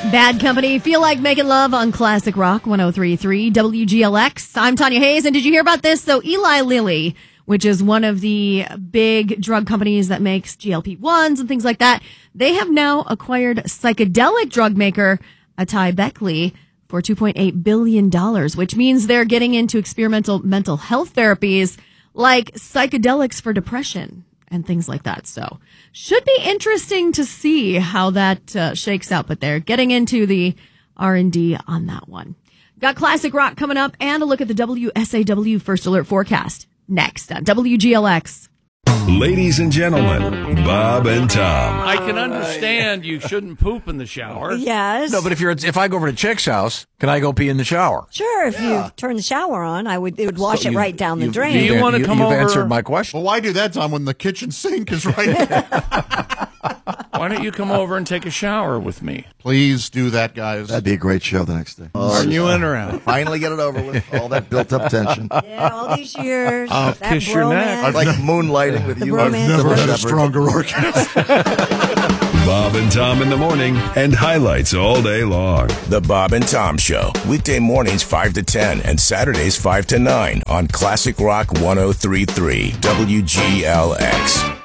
Bad Company, Feel Like Making Love on Classic Rock 103.3 WGLX. I'm Tanya Hayes, and did you hear about this? So Eli Lilly, which is one of the big drug companies that makes GLP-1s and things like that, they have now acquired psychedelic drug maker Atai Beckley for $2.8 billion, which means they're getting into experimental mental health therapies like psychedelics for depression and things like that. So should be interesting to see how that shakes out, but they're getting into the R&D on that one. Got Classic Rock coming up and a look at the WSAW First Alert forecast next on WGLX. Ladies and gentlemen, Bob and Tom. I can understand you shouldn't poop in the shower. Yes. No, but if I go over to Chick's house, can I go pee in the shower? Sure, if you turn the shower on, it would wash it right down the drain. Do you want to come over? You've answered my question. Well, why do that, Tom, when the kitchen sink is right there? Why don't you come over and take a shower with me? Please do that, guys. That'd be a great show the next day. Are you in or out? Finally get it over with. All that built-up tension. Yeah, all these years. I'll that kiss your neck. I'd like moonlighting with you. bromance. Never had a Shepherd. stronger orgasm. Bob and Tom in the morning and highlights all day long. The Bob and Tom Show, weekday mornings 5 to 10 and Saturdays 5 to 9 on Classic Rock 103.3 WGLX.